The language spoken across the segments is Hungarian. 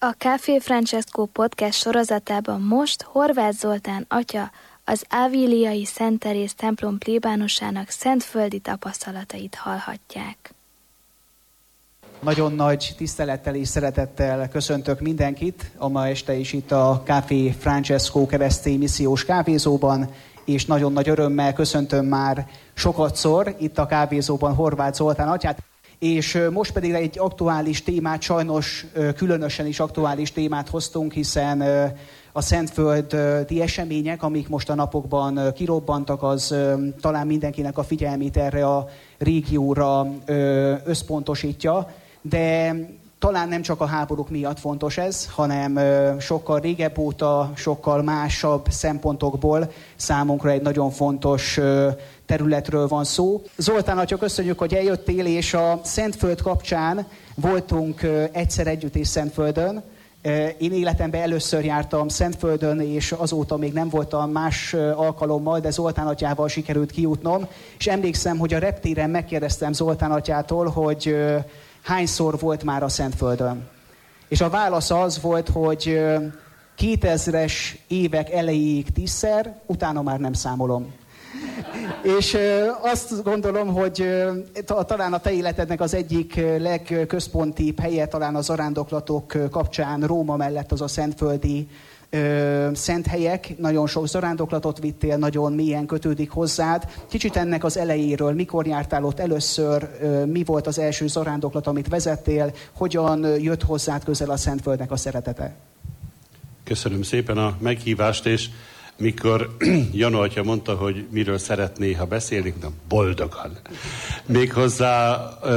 A Café Francesco podcast sorozatában most Horváth Zoltán atya, az Áviliai Szent Teréz templom plébánosának szentföldi tapasztalatait hallhatják. Nagyon nagy tisztelettel és szeretettel köszöntök mindenkit a ma este is itt a Café Francesco keresztény missziós kávézóban, és nagyon nagy örömmel köszöntöm már sokatszor itt a kávézóban Horváth Zoltán atyát. És most pedig egy aktuális témát, sajnos különösen is aktuális témát hoztunk, hiszen a szentföldi események, amik most a napokban kirobbantak, az talán mindenkinek a figyelmét erre a régióra összpontosítja, de talán nem csak a háborúk miatt fontos ez, hanem sokkal régebb óta, sokkal másabb szempontokból számunkra egy nagyon fontos területről van szó. Zoltán atya, köszönjük, hogy eljöttél, és a Szentföld kapcsán voltunk egyszer együtt és Szentföldön. Én életemben először jártam Szentföldön, és azóta még nem voltam más alkalommal, de Zoltán atyával sikerült kijutnom. És emlékszem, hogy a reptéren megkérdeztem Zoltán atyától, hogy hányszor volt már a Szentföldön. És a válasz az volt, hogy 2000-es évek elejéig 10-szer, utána már nem számolom. És azt gondolom, hogy talán a te életednek az egyik legközpontibb helye, talán a zarándoklatok kapcsán Róma mellett az a szentföldi szent helyek. Nagyon sok zarándoklatot vittél, nagyon mélyen kötődik hozzád. Kicsit ennek az elejéről, mikor jártál ott először, mi volt az első zarándoklat, amit vezettél, hogyan jött hozzád közel a Szentföldnek a szeretete? Köszönöm szépen a meghívást, és mikor Jano atya mondta, hogy miről szeretné, ha beszélnék, de boldogan. Méghozzá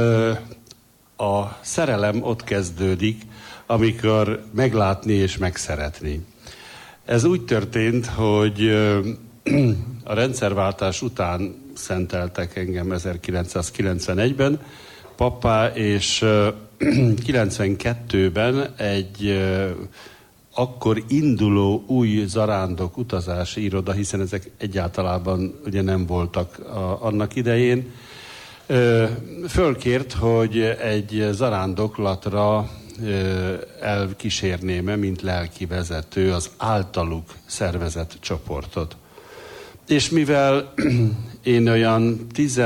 a szerelem ott kezdődik, amikor meglátni és megszeretni. Ez úgy történt, hogy a rendszerváltás után szenteltek engem 1991-ben, pappá, és 92-ben egy akkor induló új zarándok utazási iroda, hiszen ezek egyáltalában ugye nem voltak annak idején, fölkért, hogy egy zarándoklatra elkísérném-e, mint lelki vezető az általuk szervezett csoportot. És mivel én olyan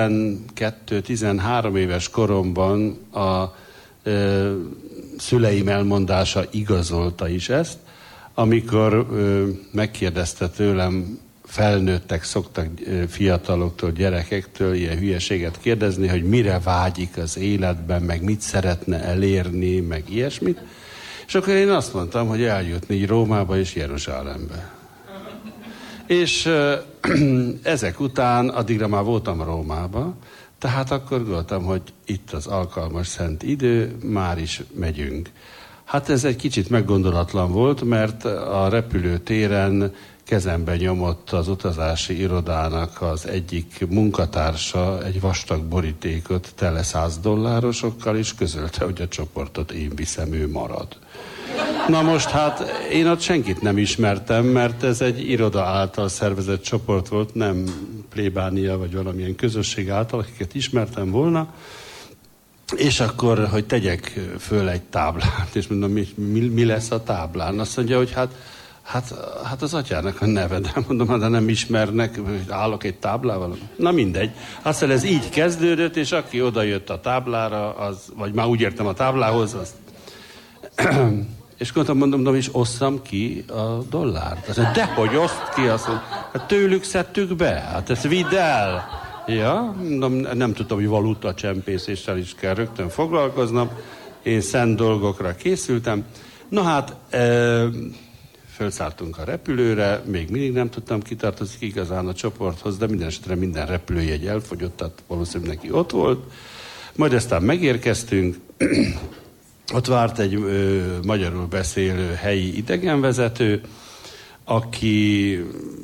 12-13 éves koromban a szüleim elmondása igazolta is ezt, amikor megkérdezte tőlem, felnőttek szoktak fiataloktól, gyerekektől ilyen hülyeséget kérdezni, hogy mire vágyik az életben, meg mit szeretne elérni, meg ilyesmit. És akkor én azt mondtam, hogy eljutni Rómába és Jeruzsálembe. És ezek után, addigra már voltam Rómába, tehát akkor gondoltam, hogy itt az alkalmas szent idő, már is megyünk. Hát ez egy kicsit meggondolatlan volt, mert a repülőtéren kezembe nyomott az utazási irodának az egyik munkatársa egy vastag borítékot tele $100, és közölte, hogy a csoportot én viszem, ő marad. Na most hát én ott senkit nem ismertem, mert ez egy iroda által szervezett csoport volt, nem plébánia vagy valamilyen közösség által, akiket ismertem volna. És akkor, hogy tegyek föl egy táblát, és mondom, mi lesz a táblán? Azt mondja, hogy hát az atyának a neve, de mondom, de nem ismernek, állok egy táblával. Na mindegy. Aztán ez így kezdődött, és aki oda jött a táblára, vagy már úgy értem a táblához, az... És mondom, és osszam ki a dollárt. Azt mondja, dehogy oszt ki, azt mondja, hát tőlük szedtük be, hát ezt vidd el. Ja, nem tudom, hogy valuta csempészéssel is kell rögtön foglalkoznom. Én szent dolgokra készültem. Na hát, fölszálltunk a repülőre, még mindig nem tudtam kitartozni igazán a csoporthoz, de minden esetre minden repülőjegy elfogyott, tehát valószínűleg neki ott volt. Majd aztán megérkeztünk, ott várt egy magyarul beszélő helyi idegenvezető, aki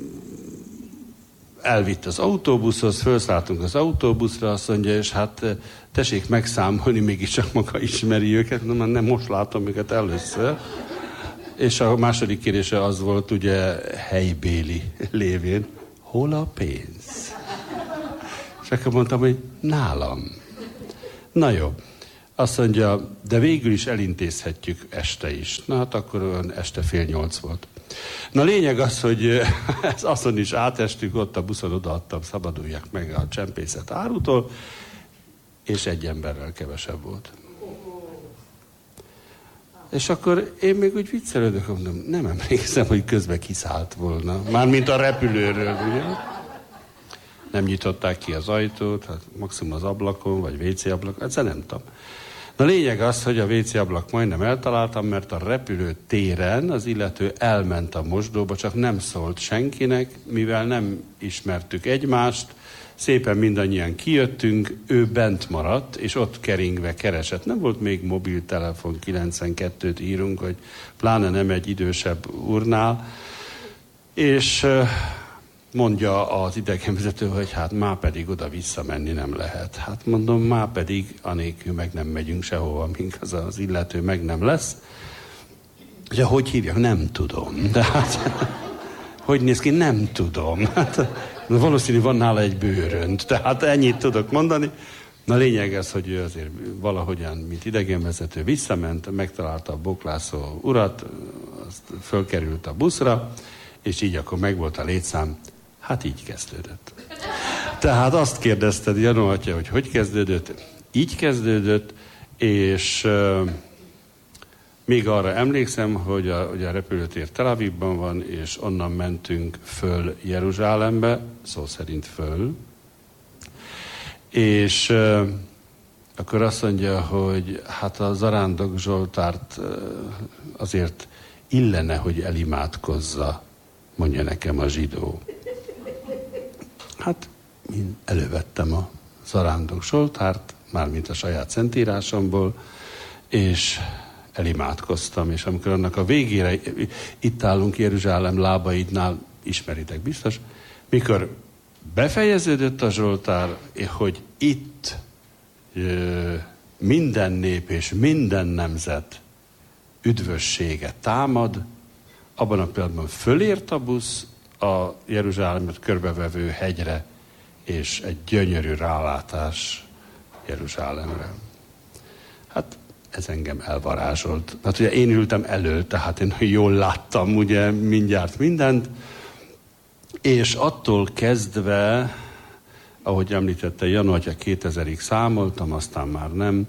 elvitt az autóbuszhoz, felszálltunk az autóbuszra, azt mondja, és hát tessék megszámolni, mégiscsak maga ismeri őket, nem most látom őket először. És a második kérdése az volt, ugye, helybéli lévén, hol a pénz? És akkor mondtam, hogy nálam. Na jó. Azt mondja, de végül is elintézhetjük este is. Na hát akkor olyan este 7:30 volt. Na lényeg az, hogy azon is átestünk, ott a buszon odaadtam, szabadulják meg a csempészet árutól, és egy emberrel kevesebb volt. És akkor én még úgy viccelődök, mondom, nem emlékszem, hogy közben kiszállt volna. Mármint a repülőről, ugye? Nem nyitották ki az ajtót, hát maximum az ablakon, vagy WC ablakon, egyszer nem tudom. Na lényeg az, hogy a WC ablak majdnem eltaláltam, mert a repülőtéren az illető elment a mosdóba, csak nem szólt senkinek, mivel nem ismertük egymást, szépen mindannyian kijöttünk, ő bent maradt, és ott keringve keresett. Nem volt még mobiltelefon, 92-t írunk, hogy pláne nem egy idősebb úrnál, és mondja az idegenvezető, hogy hát már pedig oda visszamenni nem lehet. Hát mondom, már pedig anélkül meg nem megyünk sehova, mink az illető meg nem lesz. Ugye, hogy hívják? Nem tudom. De hát, hogy néz ki? Nem tudom. Hát, valószínű van nála egy bőrönt. Tehát ennyit tudok mondani. Na lényeg az, hogy ő azért valahogyan, mint idegenvezető visszament, megtalálta a boklászó urat, azt fölkerült a buszra, és így akkor megvolt a létszám. Hát így kezdődött. Tehát azt kérdezted, Janó atya, hogy kezdődött? Így kezdődött, és még arra emlékszem, hogy a repülőtér Tel Avivban van, és onnan mentünk föl Jeruzsálembe, szó szerint föl, és akkor azt mondja, hogy hát a Zarándok Zsoltárt azért illene, hogy elimádkozza, mondja nekem a zsidó. Hát én elővettem a Zarándok Zsoltárt, mármint a saját szentírásomból, és elimádkoztam, és amikor annak a végére, itt állunk Jeruzsálem lábaidnál, ismeritek biztos, mikor befejeződött a Zsoltár, hogy itt minden nép és minden nemzet üdvössége támad, abban a pillanatban fölért a busz a Jeruzsálemet körbevevő hegyre, és egy gyönyörű rálátás Jeruzsálemre. Hát ez engem elvarázsolt. Hát ugye én ültem elől, tehát én jól láttam ugye mindjárt mindent, és attól kezdve, ahogy említette Janu atya, 2000-ig számoltam, aztán már nem.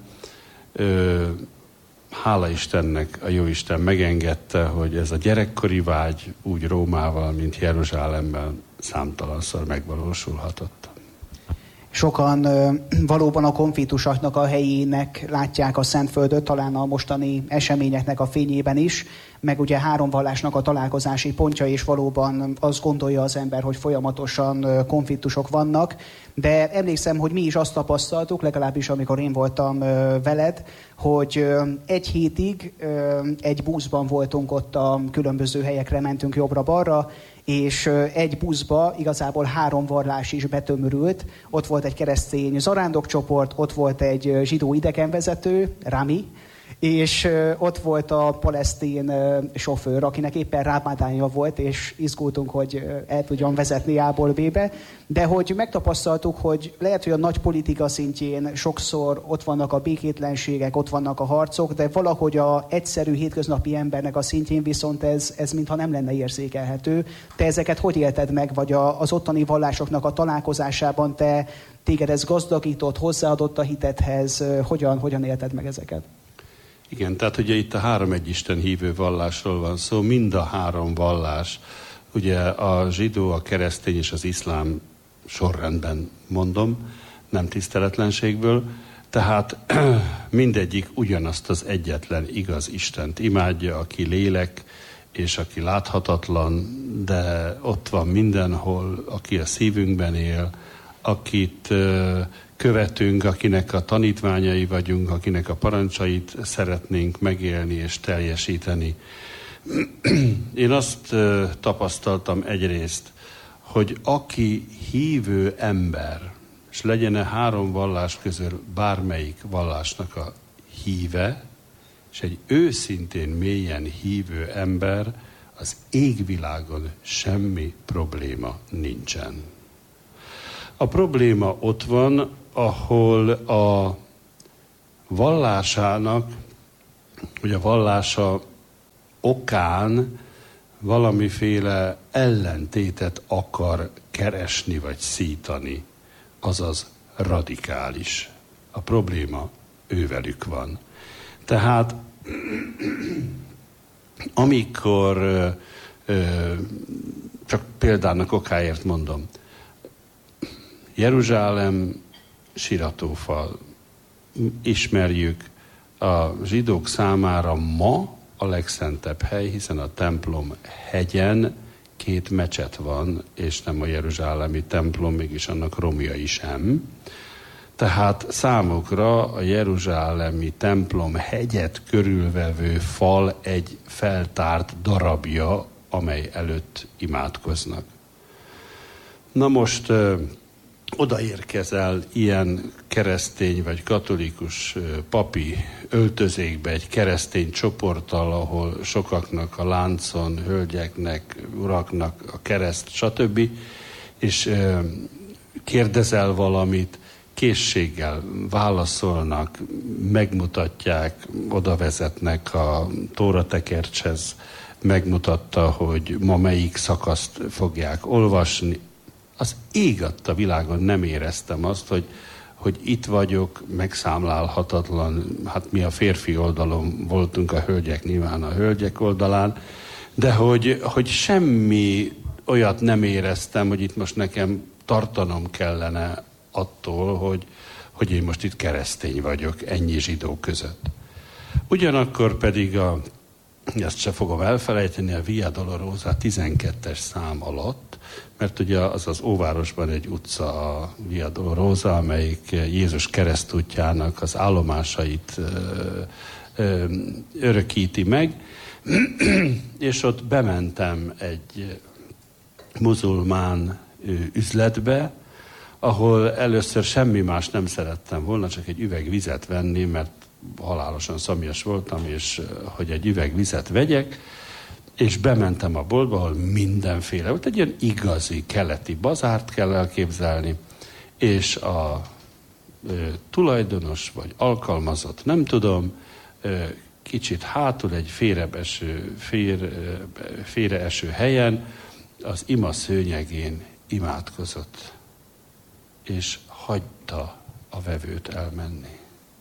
Hála Istennek, a Jóisten megengedte, hogy ez a gyerekkori vágy úgy Rómával, mint Jeruzsálemben számtalanszor megvalósulhatott. Sokan valóban a konfliktusoknak a helyének látják a Szentföldöt, talán a mostani eseményeknek a fényében is, meg ugye három vallásnak a találkozási pontja, és valóban azt gondolja az ember, hogy folyamatosan konfliktusok vannak, de emlékszem, hogy mi is azt tapasztaltuk, legalábbis amikor én voltam veled, hogy egy hétig egy buszban voltunk ott, a különböző helyekre mentünk jobbra-balra, és egy buszba igazából három vallás is betömörült. Ott volt egy keresztény zarándokcsoport, ott volt egy zsidó idegenvezető, Rami, és ott volt a palesztin sofőr, akinek éppen rámádánya volt, és izgultunk, hogy el tudjon vezetni A-ból B-be, de hogy megtapasztaltuk, hogy lehet, hogy a nagy politika szintjén sokszor ott vannak a békétlenségek, ott vannak a harcok, de valahogy a egyszerű hétköznapi embernek a szintjén viszont ez mintha nem lenne érzékelhető. Te ezeket hogy élted meg, vagy az ottani vallásoknak a találkozásában téged ez gazdagított, hozzáadott a hitedhez, hogyan élted meg ezeket? Igen, tehát ugye itt a három egyisten hívő vallásról van szó, mind a három vallás, ugye a zsidó, a keresztény és az iszlám sorrendben mondom, nem tiszteletlenségből, tehát mindegyik ugyanazt az egyetlen igaz Istent imádja, aki lélek és aki láthatatlan, de ott van mindenhol, aki a szívünkben él, akit követünk, akinek a tanítványai vagyunk, akinek a parancsait szeretnénk megélni és teljesíteni. Én azt tapasztaltam egyrészt, hogy aki hívő ember, és legyen-e három vallás közül bármelyik vallásnak a híve, és egy őszintén mélyen hívő ember, az égvilágon semmi probléma nincsen. A probléma ott van, ahol a vallásának, hogy a vallása okán valamiféle ellentétet akar keresni vagy szítani, azaz radikális. A probléma ővelük van. Tehát amikor, csak példának okáért mondom, Jeruzsálem siratófal, ismerjük, a zsidók számára ma a legszentebb hely, hiszen a templom hegyen 2 mecset van, és nem a jeruzsálemi templom, mégis annak romjai sem. Tehát számukra a jeruzsálemi templom hegyet körülvevő fal egy feltárt darabja, amely előtt imádkoznak. Na most odaérkezel ilyen keresztény vagy katolikus papi öltözékbe egy keresztény csoporttal, ahol sokaknak a láncon, hölgyeknek, uraknak a kereszt, stb. És kérdezel valamit, készséggel válaszolnak, megmutatják, odavezetnek a tóratekercshez, megmutatta, hogy ma melyik szakaszt fogják olvasni. Az ég adta világon nem éreztem azt, hogy itt vagyok, megszámlálhatatlan, hát mi a férfi oldalon voltunk, a hölgyek nyilván a hölgyek oldalán, de hogy semmi olyat nem éreztem, hogy itt most nekem tartanom kellene attól, hogy én most itt keresztény vagyok ennyi zsidó között. Ugyanakkor pedig ezt se fogom elfelejteni, a Via Dolorosa 12-es szám alatt, mert ugye az óvárosban egy utca, a Via Dolorosa, amelyik Jézus keresztútjának az állomásait örökíti meg, és ott bementem egy muzulmán üzletbe, ahol először semmi más nem szerettem volna, csak egy üveg vizet venni, mert halálosan szomjas voltam, és hogy egy üveg vizet vegyek, és bementem a boltba, ahol mindenféle volt. Egy ilyen igazi keleti bazárt kell elképzelni, és a tulajdonos vagy alkalmazott, nem tudom, kicsit hátul egy félreeső helyen az ima szőnyegén imádkozott, és hagyta a vevőt elmenni.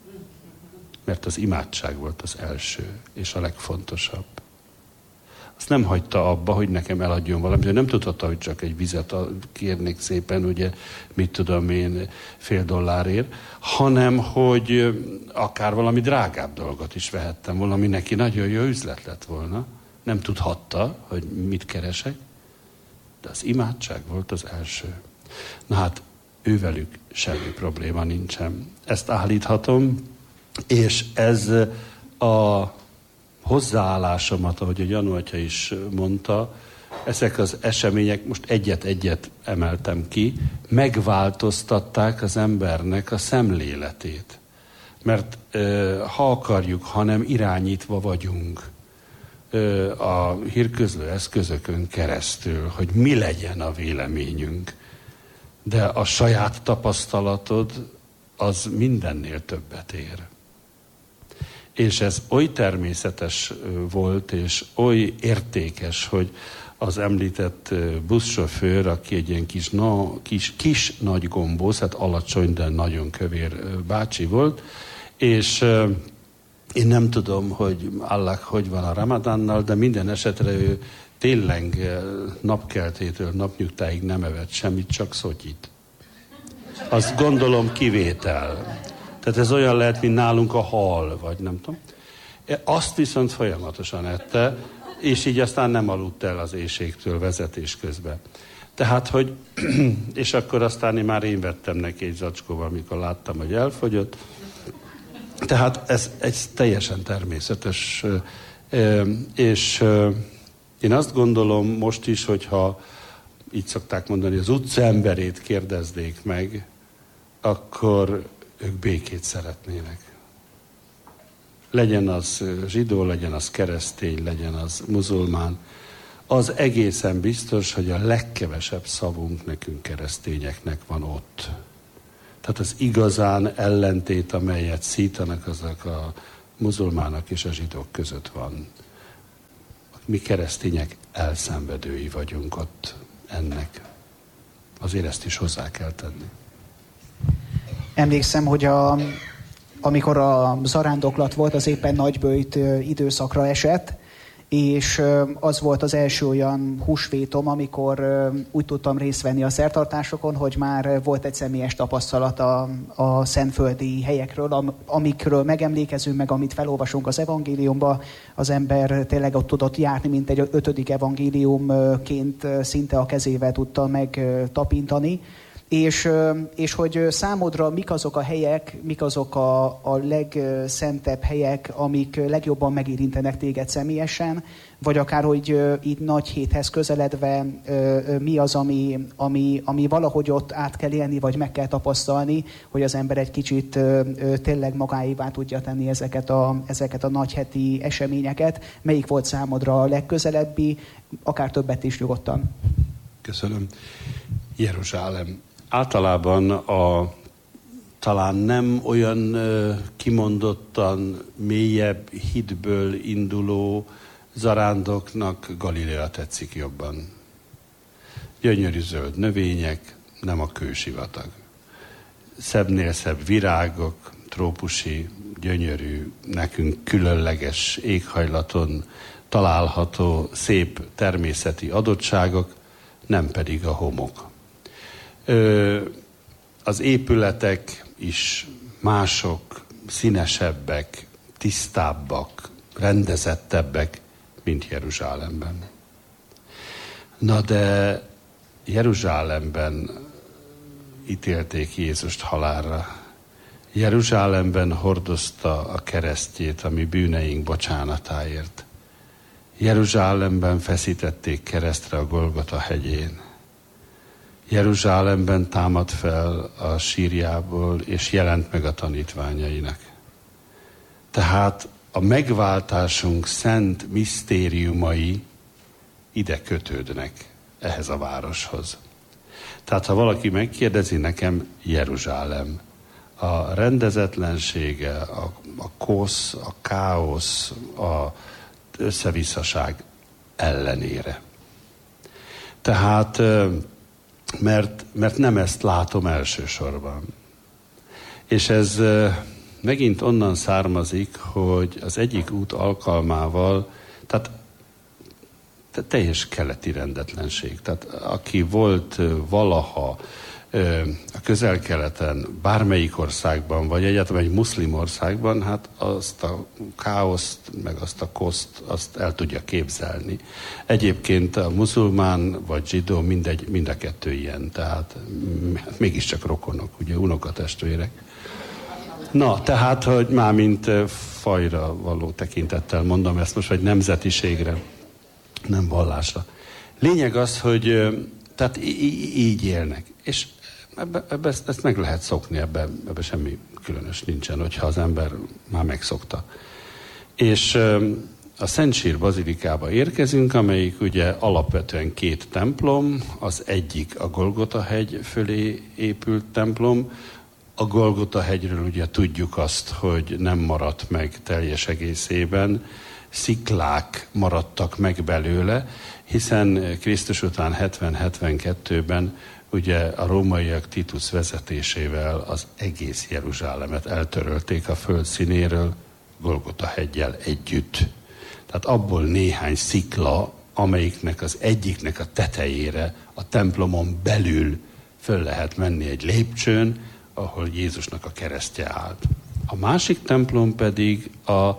Mert az imádság volt az első, és a legfontosabb. Azt nem hagyta abba, hogy nekem eladjon valamit, nem tudhatta, hogy csak egy vizet kérnék szépen, ugye, mit tudom én, $5, hanem, hogy akár valami drágább dolgot is vehettem volna, ami neki nagyon jó üzlet lett volna. Nem tudhatta, hogy mit keresek, de az imádság volt az első. Na hát, ővelük semmi probléma nincsen. Ezt állíthatom, és ez a hozzáállásomat, ahogy a Janu atya is mondta, ezek az események, most egyet-egyet emeltem ki, megváltoztatták az embernek a szemléletét. Mert ha akarjuk, hanem irányítva vagyunk a hírközlő eszközökön keresztül, hogy mi legyen a véleményünk. De a saját tapasztalatod az mindennél többet ér. És ez oly természetes volt, és oly értékes, hogy az említett buszsofőr, aki egy ilyen kis nagy gombóc, hát alacsony, de nagyon kövér bácsi volt, és én nem tudom, hogy Allah hogy van a Ramadánnal, de minden esetre ő tényleg napkeltétől napnyugtáig nem evett semmit, csak szotyit. Azt gondolom kivétel. Tehát ez olyan lehet, mint nálunk a hal, vagy nem tudom. Azt viszont folyamatosan ette, és így aztán nem aludt el az éhségtől vezetés közben. Tehát, hogy, és akkor aztán én vettem neki egy zacskóval, amikor láttam, hogy elfogyott. Tehát ez egy teljesen természetes, és én azt gondolom most is, hogyha így szokták mondani, az utca emberét kérdezdék meg, akkor ők békét szeretnének. Legyen az zsidó, legyen az keresztény, legyen az muzulmán. Az egészen biztos, hogy a legkevesebb szavunk nekünk keresztényeknek van ott. Tehát az igazán ellentét, amelyet szítanak, azok a muzulmánok és a zsidók között van. Mi keresztények elszenvedői vagyunk ott ennek. Azért ezt is hozzá kell tenni. Emlékszem, hogy amikor a zarándoklat volt, az éppen nagyböjt időszakra esett, és az volt az első olyan húsvétom, amikor úgy tudtam részt venni a szertartásokon, hogy már volt egy személyes tapasztalat a szentföldi helyekről, amikről megemlékezünk, meg amit felolvasunk az evangéliumba. Az ember tényleg ott tudott járni, mint egy 5. evangéliumként szinte a kezével tudta megtapintani. És hogy számodra mik azok a helyek, mik azok a legszentebb helyek, amik legjobban megérintenek téged személyesen, vagy akár, hogy így nagy héthez közeledve mi az, ami valahogy ott át kell élni, vagy meg kell tapasztalni, hogy az ember egy kicsit tényleg magáévá tudja tenni ezeket a nagyheti eseményeket. Melyik volt számodra a legközelebbi, akár többet is nyugodtan? Köszönöm. Jeruzsálem. Általában talán nem olyan kimondottan mélyebb hitből induló zarándoknak Galilea tetszik jobban. Gyönyörű zöld növények, nem a kősivatag. Szebbnél szebb virágok, trópusi, gyönyörű, nekünk különleges éghajlaton található szép természeti adottságok, nem pedig a homok. Az épületek is mások, színesebbek, tisztábbak, rendezettebbek, mint Jeruzsálemben. Na de Jeruzsálemben ítélték Jézust halálra. Jeruzsálemben hordozta a keresztjét, ami bűneink bocsánatáért. Jeruzsálemben feszítették keresztre a Golgota hegyén. Jeruzsálemben támad fel a sírjából, és jelent meg a tanítványainak. Tehát a megváltásunk szent misztériumai ide kötődnek, ehhez a városhoz. Tehát ha valaki megkérdezi nekem, Jeruzsálem, a rendezetlensége, a kosz, a káosz, az összevisszaság ellenére. Tehát mert nem ezt látom elsősorban. És ez megint onnan származik, hogy az egyik út alkalmával, tehát teljes keleti rendetlenség. Tehát aki volt valaha a Közel-Keleten, bármelyik országban, vagy egyáltalán egy muszlim országban, hát azt a káoszt, meg azt a koszt, azt el tudja képzelni. Egyébként a muzulmán vagy zsidó mind a kettő ilyen, tehát mégiscsak rokonok, ugye unokatestvérek. Na, tehát, hogy már mint fajra való tekintettel mondom ezt most, vagy nemzetiségre, nem vallásra. Lényeg az, hogy tehát így élnek. És ezt meg lehet szokni, ebben semmi különös nincsen, hogyha az ember már megszokta. És a Szent Sír bazilikába érkezünk, amelyik ugye alapvetően 2 templom, az egyik a Golgota hegy fölé épült templom. A Golgota hegyről ugye tudjuk azt, hogy nem maradt meg teljes egészében, sziklák maradtak meg belőle, hiszen Krisztus után 70-72-ben ugye a rómaiak Titus vezetésével az egész Jeruzsálemet eltörölték a föld színéről, Golgota heggyel együtt. Tehát abból néhány szikla, amelyiknek az egyiknek a tetejére, a templomon belül föl lehet menni egy lépcsőn, ahol Jézusnak a keresztje állt. A másik templom pedig a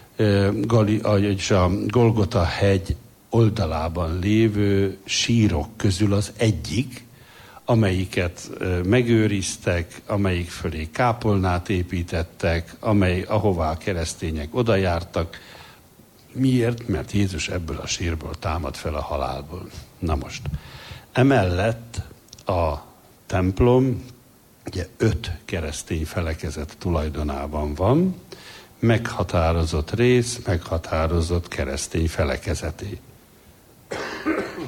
Golgota hegy oldalában lévő sírok közül az egyik, amelyiket megőriztek, amelyik fölé kápolnát építettek, ahová a keresztények odajártak. Miért? Mert Jézus ebből a sírból támad fel a halálból. Na most, emellett a templom ugye 5 keresztény felekezet tulajdonában van, meghatározott rész, meghatározott keresztény felekezeté.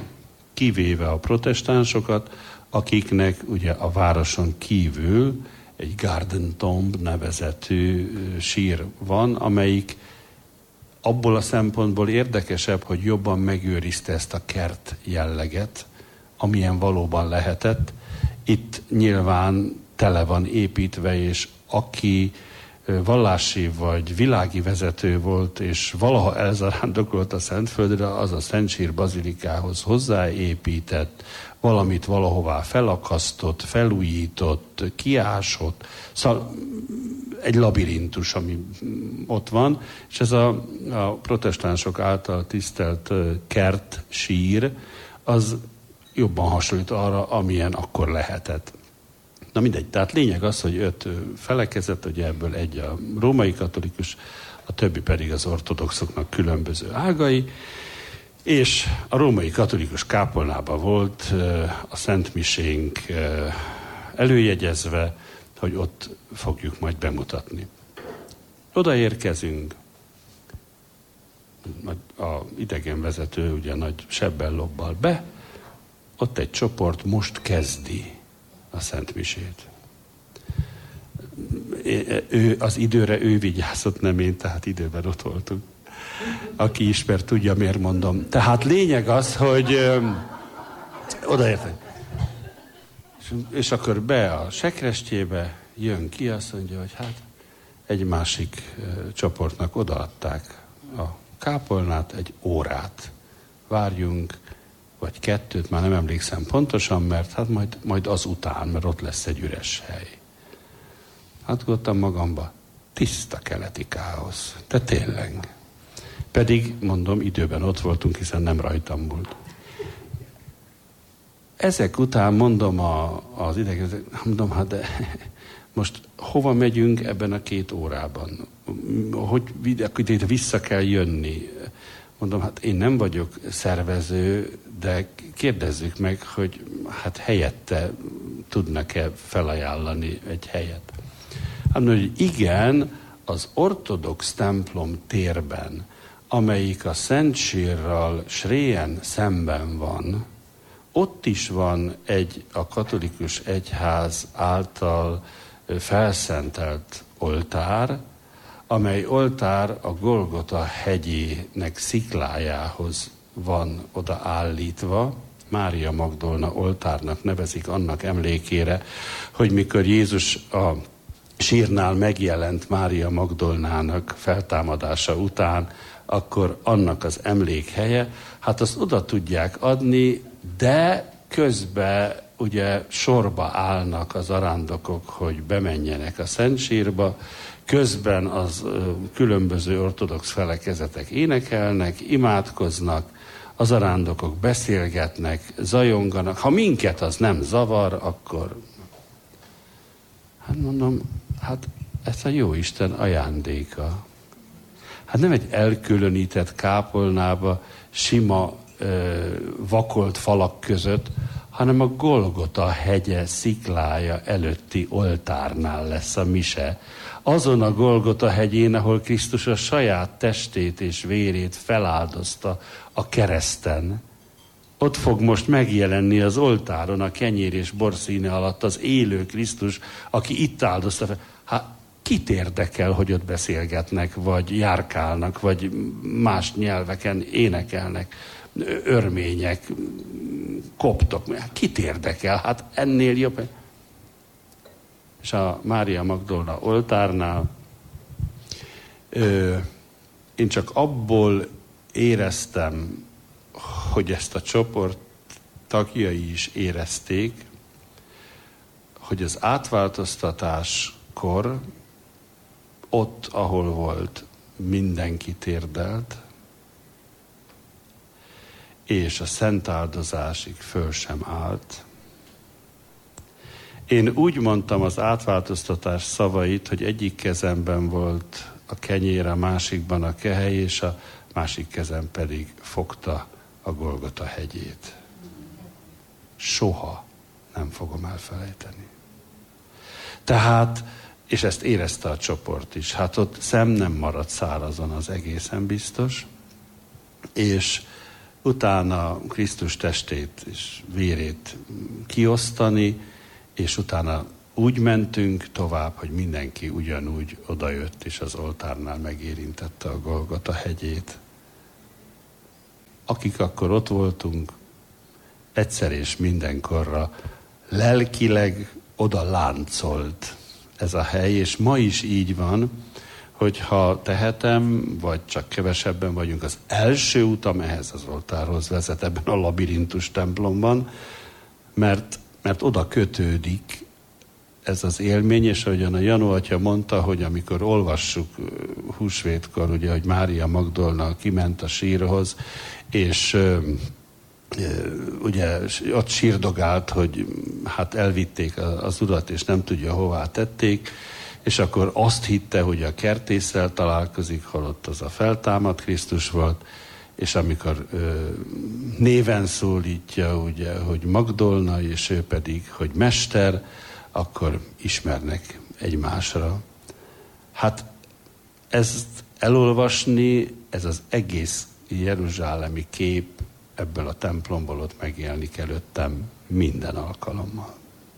Kivéve a protestánsokat, akiknek ugye a városon kívül egy Garden Tomb nevezetű sír van, amelyik abból a szempontból érdekesebb, hogy jobban megőrizte ezt a kert jelleget, amilyen valóban lehetett. Itt nyilván tele van építve, és aki vallási vagy világi vezető volt, és valaha elzarándokolt a Szentföldre, az a Szent Sír bazilikához hozzáépített, valamit valahová felakasztott, felújított, kiásott. Szóval egy labirintus, ami ott van, és ez a protestánsok által tisztelt kert, sír, az jobban hasonlít arra, amilyen akkor lehetett. Na mindegy, tehát lényeg az, hogy 5 felekezet, ugye ebből egy a római katolikus, a többi pedig az ortodoxoknak különböző ágai, és a római katolikus kápolnában volt a szentmisénk előjegyezve, hogy ott fogjuk majd bemutatni. Odaérkezünk, a idegenvezető ugye nagy sebbel lobbal be, ott egy csoport most kezdi a szentmisét. Az időre ő vigyázott, nem én, tehát időben ott voltunk. Aki ismer, tudja, miért mondom. Tehát lényeg az, hogy odaértek. És akkor be a sekrestjébe, jön ki, azt mondja, hogy hát egy másik csoportnak odaadták a kápolnát, egy órát. Várjunk, vagy 2, már nem emlékszem pontosan, mert hát majd azután, mert ott lesz egy üres hely. Hát gondoltam magamba, tiszta keleti káosz. De tényleg. Pedig, mondom, időben ott voltunk, hiszen nem rajtam múlt. Ezek után mondom az idegenvezetőnek, mondom, hát de most hova megyünk ebben a 2 órában? Hogy ide vissza kell jönni? Mondom, hát én nem vagyok szervező, de kérdezzük meg, hogy hát helyette tudnak-e felajánlani egy helyet. Hát mondom, hogy igen, az ortodox templom térben, amelyik a Szent Sírral Sréjen szemben van, ott is van a katolikus egyház által felszentelt oltár, amely oltár a Golgota hegyének sziklájához van odaállítva. Mária Magdolna oltárnak nevezik annak emlékére, hogy mikor Jézus a sírnál megjelent Mária Magdolnának feltámadása után, akkor annak az emlékhelye, hát azt oda tudják adni, de közben ugye sorba állnak az arándokok, hogy bemenjenek a Szent Sírba, közben az különböző ortodox felekezetek énekelnek, imádkoznak, az arándokok beszélgetnek, zajonganak. Ha minket az nem zavar, akkor... Hát mondom, hát ez a Jóisten ajándéka. Hát nem egy elkülönített kápolnába, sima vakolt falak között, hanem a Golgota hegye sziklája előtti oltárnál lesz a mise. Azon a Golgota hegyén, ahol Krisztus a saját testét és vérét feláldozta a kereszten. Ott fog most megjelenni az oltáron a kenyér és borszíne alatt az élő Krisztus, aki itt áldozta fel. Hát kit érdekel, hogy ott beszélgetnek, vagy járkálnak, vagy más nyelveken énekelnek, örmények, koptok. Kit érdekel? Hát ennél jobb. És a Mária Magdolna oltárnál én csak abból éreztem, hogy ezt a csoport tagjai is érezték, hogy az átváltoztatáskor ott, ahol volt, mindenki térdelt, és a szentáldozásig föl sem állt. Én úgy mondtam az átváltoztatás szavait, hogy egyik kezemben volt a kenyér, a másikban a kehely, és a másik kezem pedig fogta a Golgota hegyét. Soha nem fogom elfelejteni. Tehát, és ezt érezte a csoport is, hát ott szem nem maradt szárazon, az egészen biztos, és utána Krisztus testét és vérét kiosztani, és utána úgy mentünk tovább, hogy mindenki ugyanúgy odajött, és az oltárnál megérintette a Golgota hegyét. Akik akkor ott voltunk, egyszer és mindenkorra lelkileg oda láncolt ez a hely, és ma is így van, hogyha tehetem, vagy csak kevesebben vagyunk, az első utam ehhez az oltárhoz vezet ebben a labirintus templomban, mert oda kötődik ez az élmény, és ahogyan a Janu atya mondta, hogy amikor olvassuk húsvétkor, ugye, hogy Mária Magdolna kiment a sírhoz, és ugye ott sírdogált, hogy hát elvitték az urat, és nem tudja, hová tették, és akkor azt hitte, hogy a kertésszel találkozik, holott az a feltámadt Krisztus volt, és amikor néven szólítja, ugye, hogy Magdolna, és ő pedig, hogy Mester, akkor ismernek egymásra. Hát ezt elolvasni, ez az egész jeruzsálemi kép ebből a templomból ott megjelenik előttem minden alkalommal.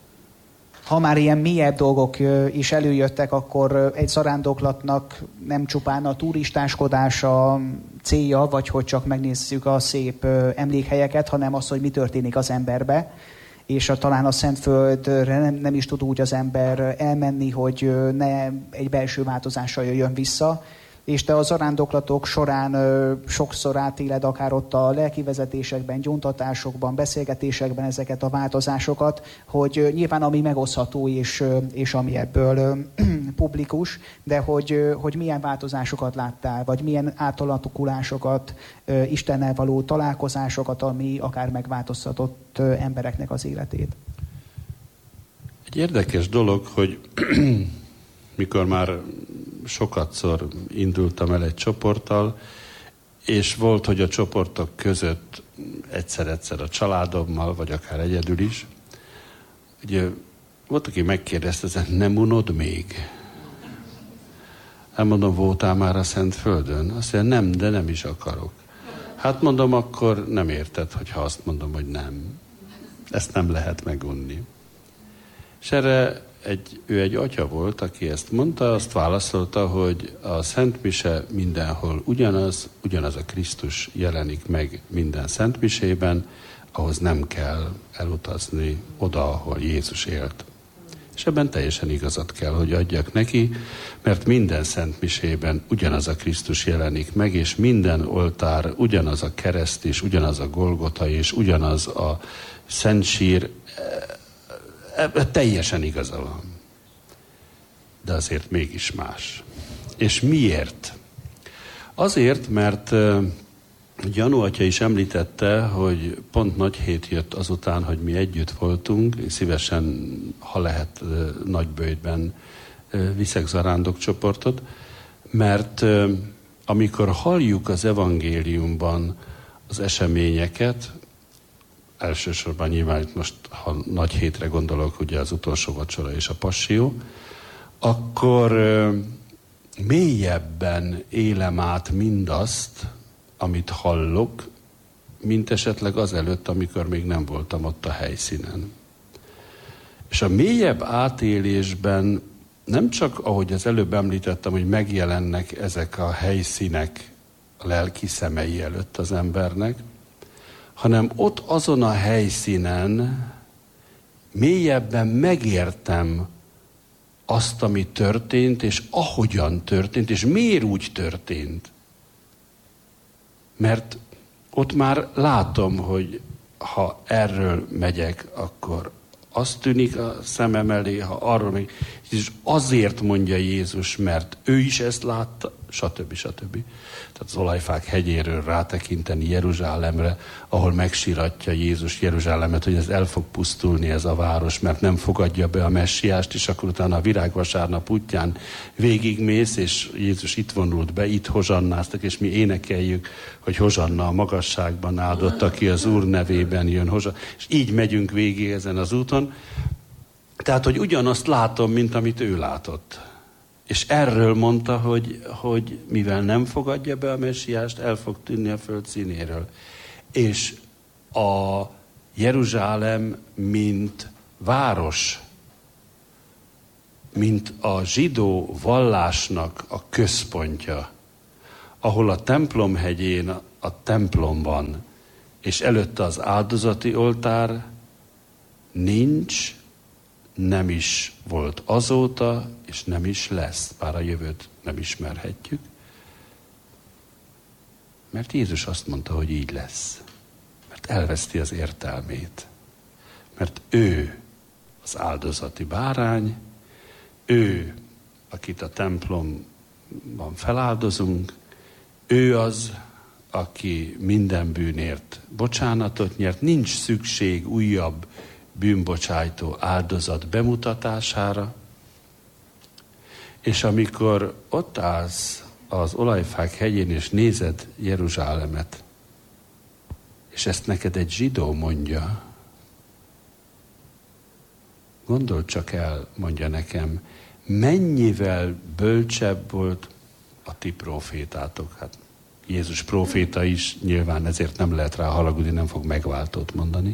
Ha már ilyen mélyebb dolgok is előjöttek, akkor egy zarándoklatnak nem csupán a turistáskodása célja, vagy hogy csak megnézzük a szép emlékhelyeket, hanem az, hogy mi történik az emberbe. És talán a Szentföldre nem is tud úgy az ember elmenni, hogy ne egy belső változással jöjjön vissza. És te a zarándoklatok során sokszor átéled akár ott a lelkivezetésekben, gyóntatásokban, beszélgetésekben ezeket a változásokat, hogy nyilván ami megosztható és ami ebből publikus, de hogy milyen változásokat láttál, vagy milyen átalakulásokat, Istennel való találkozásokat, ami akár megváltoztatott embereknek az életét. Egy érdekes dolog, hogy mikor már sokatszor indultam el egy csoporttal, és volt, hogy a csoportok között egyszer-egyszer a családommal, vagy akár egyedül is, ugye volt, aki megkérdezte, nem unod még? Elmondom, voltál már a Szentföldön? Azt mondja, nem, de nem is akarok. Hát mondom, akkor nem érted, hogyha azt mondom, hogy nem. Ezt nem lehet megunni. És erre ő egy atya volt, aki ezt mondta, azt válaszolta, hogy a Szentmise mindenhol ugyanaz a Krisztus jelenik meg minden Szentmisében, ahhoz nem kell elutazni oda, ahol Jézus élt. És ebben teljesen igazat kell, hogy adjak neki, mert minden Szentmisében ugyanaz a Krisztus jelenik meg, és minden oltár ugyanaz a kereszt, és ugyanaz a Golgota, és ugyanaz a Szentsír, teljesen igaza van. De azért mégis más. És miért? Azért, mert Janu atya is említette, hogy pont nagy hét jött azután, hogy mi együtt voltunk, és szívesen, ha lehet, Nagyböjtben viszek zarándokcsoportot, mert amikor halljuk az evangéliumban az eseményeket, elsősorban nyilván itt most, ha nagy hétre gondolok, ugye az utolsó vacsora és a passió, akkor mélyebben élem át mindazt, amit hallok, mint esetleg azelőtt, amikor még nem voltam ott a helyszínen. És a mélyebb átélésben nem csak, ahogy az előbb említettem, hogy megjelennek ezek a helyszínek a lelki szemei előtt az embernek, hanem ott azon a helyszínen mélyebben megértem azt, ami történt, és ahogyan történt, és miért úgy történt. Mert ott már látom, hogy ha erről megyek, akkor az tűnik a szemem elé, ha arról még... És azért mondja Jézus, mert ő is ezt látta, stb. Tehát az Olajfák hegyéről rátekinteni Jeruzsálemre, ahol megsiratja Jézus Jeruzsálemet, hogy ez el fog pusztulni ez a város, mert nem fogadja be a messiást, és akkor utána a virágvasárnap útján végigmész, és Jézus itt vonult be, itt hozsannáztak, és mi énekeljük, hogy hozsanna a magasságban áldott, aki az Úr nevében jön, és így megyünk végig ezen az úton. Tehát, hogy ugyanazt látom, mint amit ő látott. És erről mondta, hogy mivel nem fogadja be a messiást, el fog tűnni a föld színéről. És a Jeruzsálem, mint város, mint a zsidó vallásnak a központja, ahol a templomhegyén a templom van, és előtte az áldozati oltár nincs, nem is volt azóta, és nem is lesz, bár a jövőt nem ismerhetjük. Mert Jézus azt mondta, hogy így lesz. Mert elveszti az értelmét. Mert ő az áldozati bárány, ő, akit a templomban feláldozunk, ő az, aki minden bűnért bocsánatot nyert, nincs szükség újabb bűnbocsájtó áldozat bemutatására, és amikor ott állsz az Olajfák hegyén, és nézed Jeruzsálemet, és ezt neked egy zsidó mondja, gondold csak el, mondja nekem, mennyivel bölcsebb volt a ti prófétátok. Hát Jézus próféta is, nyilván ezért nem lehet rá haragudni, nem fog megváltót mondani.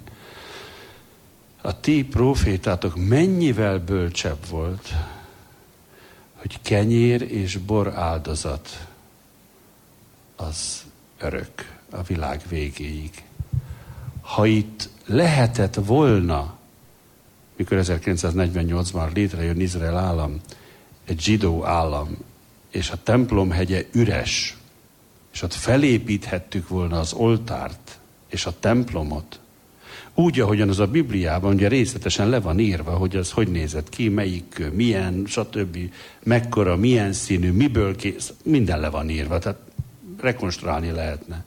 A ti prófétátok mennyivel bölcsebb volt, hogy kenyér és bor áldozat az örök a világ végéig. Ha itt lehetett volna, mikor 1948-ban létrejön Izrael állam, egy zsidó állam, és a templomhegye üres, és ott felépíthettük volna az oltárt és a templomot, úgy, ahogyan az a Bibliában ugye részletesen le van írva, hogy az hogy nézett ki, melyik, milyen, stb., mekkora, milyen színű, miből kész, minden le van írva, tehát rekonstruálni lehetne.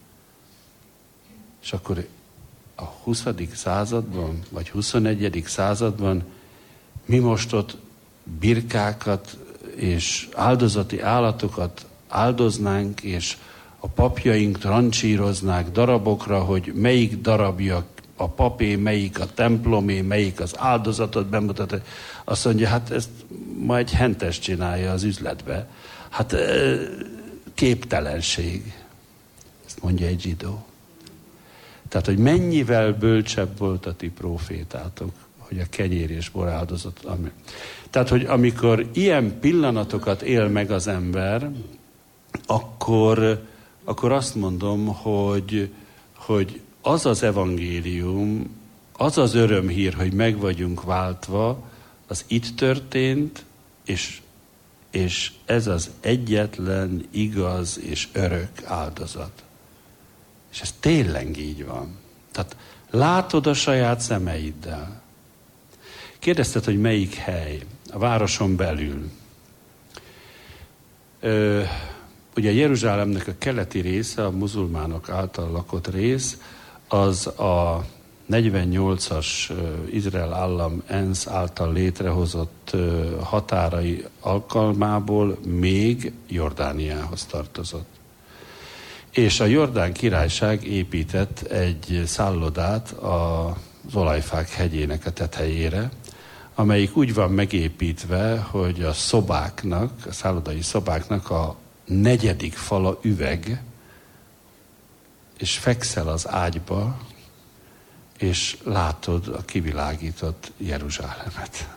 És akkor a 20. században, vagy 21. században mi most ott birkákat és áldozati állatokat áldoznánk, és a papjaink rancsíroznák darabokra, hogy melyik darabja a papé, melyik a templomé, melyik az áldozatot bemutat. Azt mondja, hát ezt ma egy hentes csinálja az üzletbe. Hát képtelenség. Ezt mondja egy zsidó. Tehát, hogy mennyivel bölcsebb volt a ti prófétátok, hogy a kenyér és bor áldozat. Tehát, hogy amikor ilyen pillanatokat él meg az ember, akkor azt mondom, hogy az az evangélium, az az örömhír, hogy meg vagyunk váltva, az itt történt, és ez az egyetlen igaz és örök áldozat. És ez tényleg így van. Tehát látod a saját szemeiddel. Kérdezted, hogy melyik hely? A városon belül. Ugye Jeruzsálemnek a keleti része, a muzulmánok által lakott rész, az a 48-as Izrael állam ENSZ által létrehozott határai alkalmából még Jordániához tartozott. És a Jordán királyság épített egy szállodát az Olajfák hegyének a tetejére, amelyik úgy van megépítve, hogy a szobáknak, a szállodai szobáknak a 4. fala üveg, és fekszel az ágyba, és látod a kivilágított Jeruzsálemet.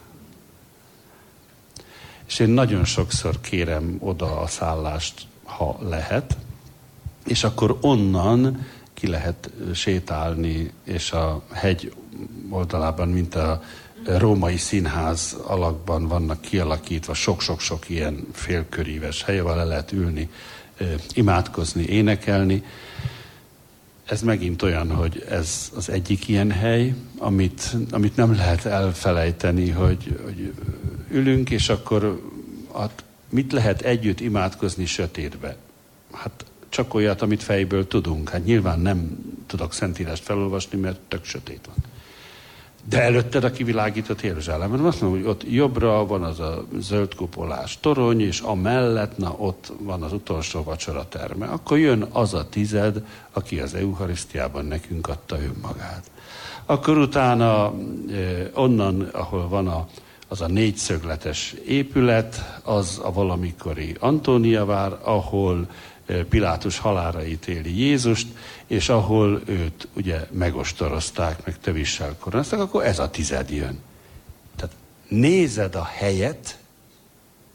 És én nagyon sokszor kérem oda a szállást, ha lehet, és akkor onnan ki lehet sétálni, és a hegy oldalában, mint a római színház alakban vannak kialakítva sok-sok-sok ilyen félköríves hely, ahol le lehet ülni, imádkozni, énekelni. Ez megint olyan, hogy ez az egyik ilyen hely, amit nem lehet elfelejteni, hogy ülünk, és akkor mit lehet együtt imádkozni sötétbe? Hát csak olyat, amit fejből tudunk. Hát nyilván nem tudok Szentírást felolvasni, mert tök sötét van. De előtted a kivilágított Jeruzsálemben, azt mondom, hogy ott jobbra van az a zöld kupolás torony, és amellett, ott van az utolsó vacsora terme. Akkor jön az a 10, aki az eucharisztiában nekünk adta önmagát. Akkor utána onnan, ahol van az a 4 szögletes épület, az a valamikori Antóniavár, ahol Pilátus halálra ítéli Jézust, és ahol őt ugye megostorozták, meg tövissel koronázták, akkor ez a 10 jön. Tehát nézed a helyet,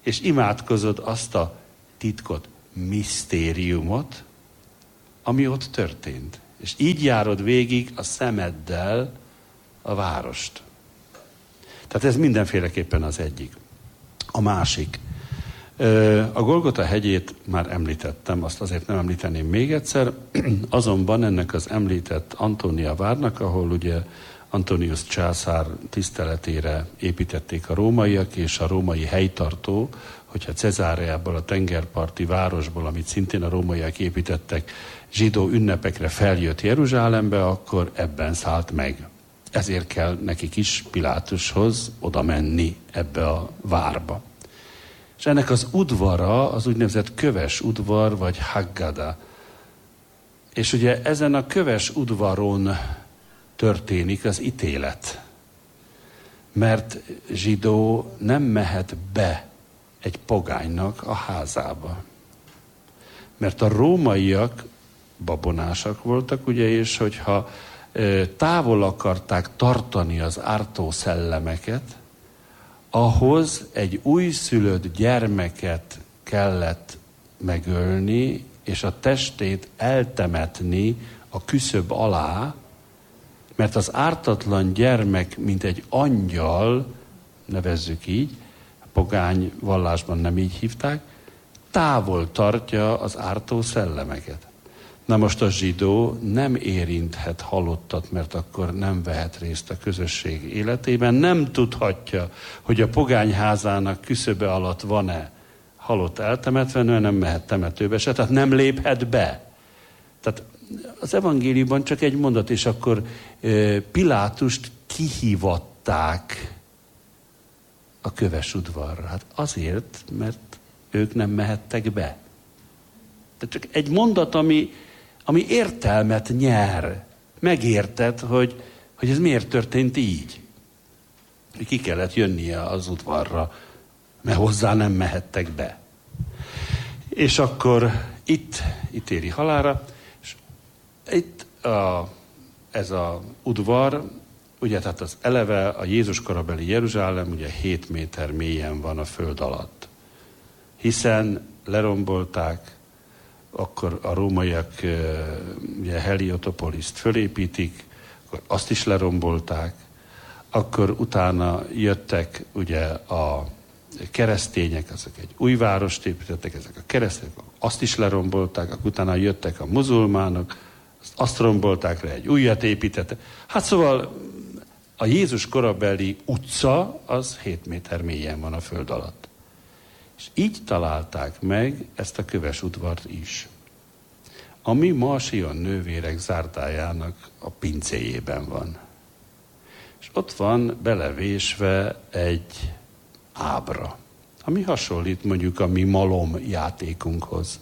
és imádkozod azt a titkot, misztériumot, ami ott történt. És így járod végig a szemeddel a várost. Tehát ez mindenféleképpen az egyik. A másik. A Golgota hegyét már említettem, azt azért nem említeném még egyszer, azonban ennek az említett Antónia várnak, ahol ugye Antonius császár tiszteletére építették a rómaiak, és a római helytartó, hogyha Cezáreából, a tengerparti városból, amit szintén a rómaiak építettek, zsidó ünnepekre feljött Jeruzsálembe, akkor ebben szállt meg. Ezért kell nekik is Pilátushoz oda menni ebbe a várba. És ennek az udvara az úgynevezett köves udvar, vagy Haggada. És ugye ezen a köves udvaron történik az ítélet. Mert zsidó nem mehet be egy pogánynak a házába. Mert a rómaiak babonásak voltak, ugye, és hogyha távol akarták tartani az ártó szellemeket, ahhoz egy újszülött gyermeket kellett megölni, és a testét eltemetni a küszöb alá, mert az ártatlan gyermek, mint egy angyal, nevezzük így, a pogány vallásban nem így hívták, távol tartja az ártó szellemeket. Na most a zsidó nem érinthet halottat, mert akkor nem vehet részt a közösség életében, nem tudhatja, hogy a pogányházának küszöbe alatt van-e halott eltemetve, nem mehet temetőbe se, tehát nem léphet be. Tehát az evangéliumban csak egy mondat, és akkor Pilátust kihívatták a köves udvarra. Hát azért, mert ők nem mehettek be. Tehát csak egy mondat, ami értelmet nyer. Megérted, hogy ez miért történt így. Ki kellett jönnie az udvarra, mert hozzá nem mehettek be. És akkor itt ítéli halálra, és itt ez a udvar, ugye tehát az eleve a Jézus korabeli Jeruzsálem ugye 7 méter mélyen van a föld alatt. Hiszen lerombolták, akkor a rómaiak ugye Heliotopoliszt fölépítik, akkor azt is lerombolták, akkor utána jöttek ugye a keresztények, azok egy új várost építettek, ezek a keresztények, azt is lerombolták, akkor utána jöttek a muzulmánok, azt rombolták le, egy újat építettek. Hát szóval a Jézus korabeli utca az 7 méter mélyen van a föld alatt. És így találták meg ezt a köves udvart is, ami ma a Sion nővérek zárdájának a pincéjében van. És ott van belevésve egy ábra, ami hasonlít mondjuk a mi malom játékunkhoz.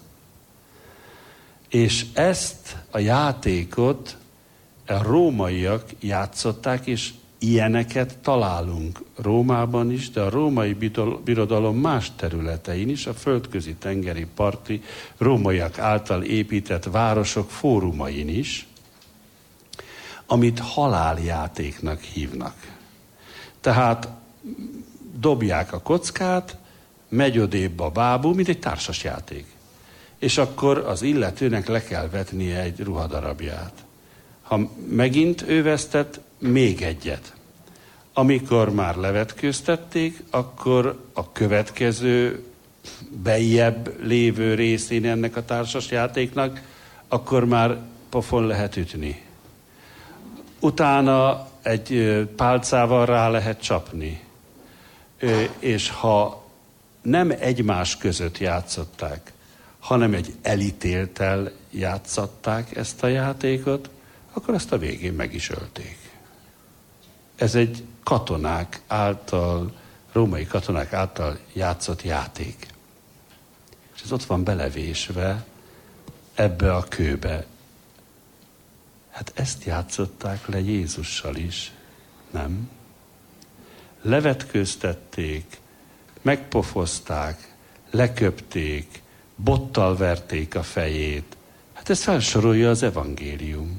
És ezt a játékot a rómaiak játszották, és ilyeneket találunk Rómában is, de a római birodalom más területein is, a földközi tengeri parti rómaiak által épített városok fórumain is, amit haláljátéknak hívnak. Tehát dobják a kockát, megy odébb a bábú, mint egy társasjáték. És akkor az illetőnek le kell vetnie egy ruhadarabját. Ha megint ő vesztett, még egyet. Amikor már levetkőztették, akkor a következő bejjebb lévő részén ennek a társasjátéknak, akkor már pofon lehet ütni. Utána egy pálcával rá lehet csapni. És ha nem egymás között játszották, hanem egy elítélttel játszották ezt a játékot, akkor ezt a végén meg is ölték. Ez egy katonák által, római katonák által játszott játék. És ez ott van belevésve ebbe a kőbe. Hát ezt játszották le Jézussal is, nem? Levetkőztették, megpofozták, leköpték, bottal verték a fejét. Hát ezt felsorolja az evangélium.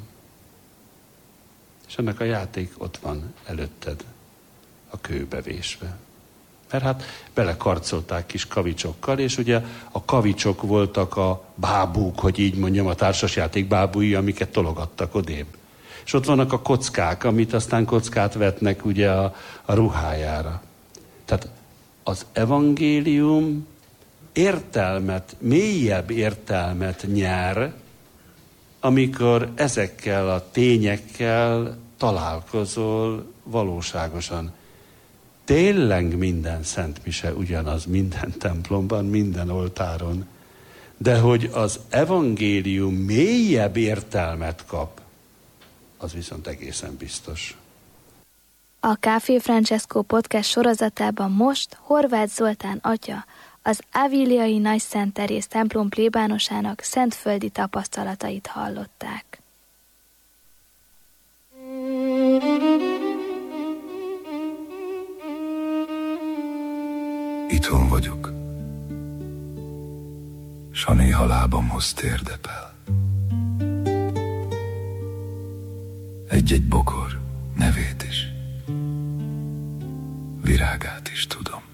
És ennek a játék ott van előtted, a kőbe vésve. Mert hát belekarcolták kis kavicsokkal, és ugye a kavicsok voltak a bábúk, hogy így mondjam, a társasjáték bábúi, amiket tologattak odébb. És ott vannak a kockák, amit aztán kockát vetnek ugye a ruhájára. Tehát az evangélium értelmet, mélyebb értelmet nyer, amikor ezekkel a tényekkel találkozol valóságosan. Tényleg minden szentmise ugyanaz, minden templomban, minden oltáron. De hogy az evangélium mélyebb értelmet kap, az viszont egészen biztos. A Café Francesco podcast sorozatában most Horváth Zoltán atya, az Aviliai Nagy Szent Teréz templom plébánosának szentföldi tapasztalatait hallották. Itthon vagyok, s a néha lábamhoz térdepel. Egy-egy bokor nevét is, virágát is tudom.